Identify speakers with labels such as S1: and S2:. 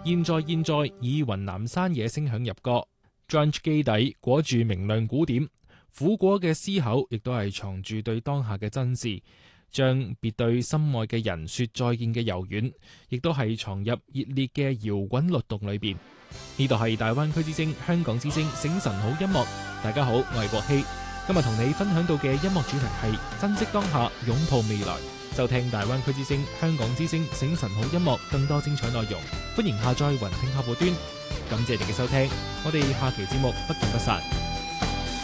S1: 現在以雲南山野聲響入歌。Grunge 基底裹住明亮鼓點，苦果嘅思考亦都係藏住對當下嘅真摯，將別對心愛嘅人說再見嘅柔軟，亦都係藏入熱烈嘅搖滾律動裏邊。呢度係大灣區之聲、香港之聲醒晨好音樂。大家好，我係國希，今日同你分享到嘅音樂主題係珍惜當下，擁抱未來。收聽大灣區之聲、香港之聲醒晨好音樂，更多精彩內容，歡迎下載雲聽客戶端。感謝你嘅收聽，我哋下期節目不見不散。